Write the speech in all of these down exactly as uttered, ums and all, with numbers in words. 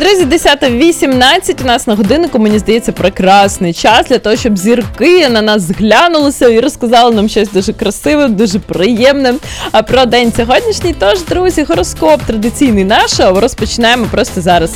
Друзі, десята вісімнадцять у нас на годиннику, мені здається, прекрасний час для того, щоб зірки на нас зглянулися і розказали нам щось дуже красиве, дуже приємне про день сьогоднішній. Тож, друзі, гороскоп традиційний наш розпочинаємо просто зараз.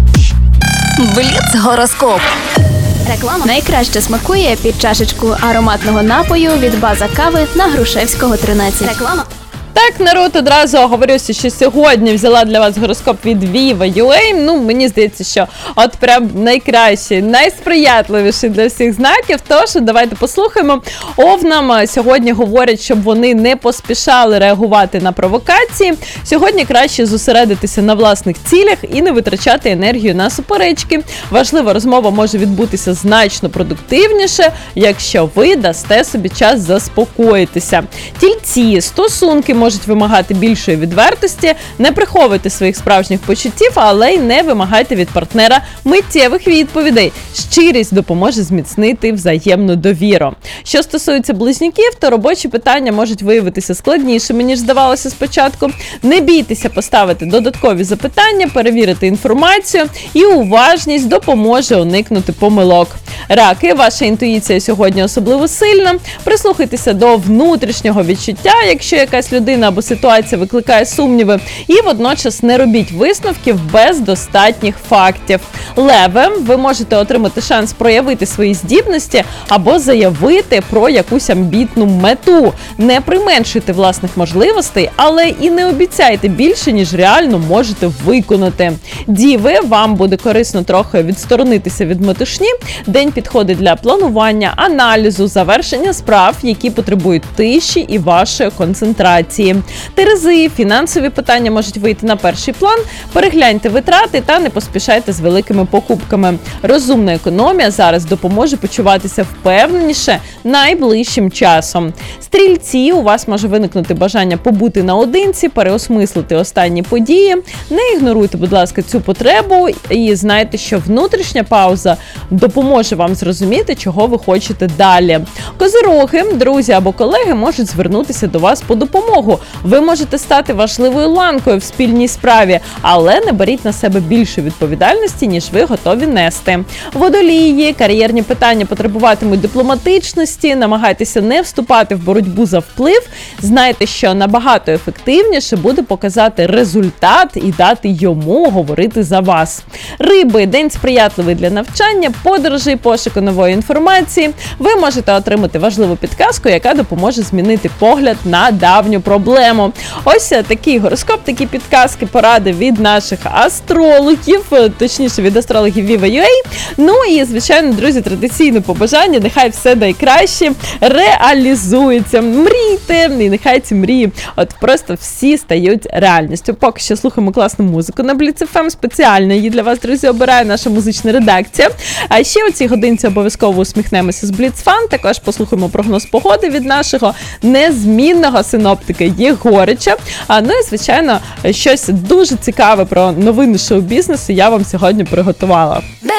Бліц-гороскоп. Реклама найкраще смакує під чашечку ароматного напою від база кави на Грушевського, тринадцять. Реклама. Так, народ, одразу оговорюся, що сьогодні взяла для вас гороскоп від Viva точка ю а. Ну, мені здається, що от прям найкращий, найсприятливіший для всіх знаків. Тож, давайте послухаємо. Овнам сьогодні говорять, щоб вони не поспішали реагувати на провокації. Сьогодні краще зосередитися на власних цілях і не витрачати енергію на суперечки. Важлива розмова може відбутися значно продуктивніше, якщо ви дасте собі час заспокоїтися. Тільці, стосунки можуть вимагати більшої відвертості, не приховуйте своїх справжніх почуттів, але й не вимагайте від партнера миттєвих відповідей. Щирість допоможе зміцнити взаємну довіру. Що стосується близнюків, то робочі питання можуть виявитися складнішими, ніж здавалося спочатку. Не бійтеся поставити додаткові запитання, перевірити інформацію, і уважність допоможе уникнути помилок. Раки, ваша інтуїція сьогодні особливо сильна. Прислухайтеся до внутрішнього відчуття, якщо якась людина або ситуація викликає сумніви, і водночас не робіть висновків без достатніх фактів. Леви, ви можете отримати шанс проявити свої здібності або заявити про якусь амбітну мету. Не применшуйте власних можливостей, але і не обіцяйте більше, ніж реально можете виконати. Діви, вам буде корисно трохи відсторонитися від метушні. День підходить для планування, аналізу, завершення справ, які потребують тиші і вашої концентрації. Терези, фінансові питання можуть вийти на перший план. Перегляньте витрати та не поспішайте з великими покупками. Розумна економія зараз допоможе почуватися впевненіше найближчим часом. Стрільці, у вас може виникнути бажання побути наодинці, переосмислити останні події. Не ігноруйте, будь ласка, цю потребу і знайте, що внутрішня пауза допоможе вам зрозуміти, чого ви хочете далі. Козироги, друзі або колеги можуть звернутися до вас по допомогу. Ви можете стати важливою ланкою в спільній справі, але не беріть на себе більше відповідальності, ніж ви готові нести. Водолії, кар'єрні питання потребуватимуть дипломатичності, намагайтеся не вступати в боротьбу за вплив. Знайте, що набагато ефективніше буде показати результат і дати йому говорити за вас. Риби, день сприятливий для навчання, подорожей, пошуку нової інформації. Ви можете отримати важливу підказку, яка допоможе змінити погляд на давню проблему. Ось такий гороскоп, такі підказки, поради від наших астрологів, точніше від астрологів Viva точка ю а. Ну і, звичайно, друзі, традиційне побажання, нехай все найкраще реалізується. Мрійте, і нехай ці мрії от просто всі стають реальністю. Поки що слухаємо класну музику на Бліц еф ем, спеціально її для вас, друзі, обирає наша музична редакція. А ще у цій годинці обов'язково усміхнемося з Бліц-фан, також послухаємо прогноз погоди від нашого незмінного синоптика Єгорича. А, ну і, звичайно, щось дуже цікаве про новини шоу-бізнесу я вам сьогодні приготувала.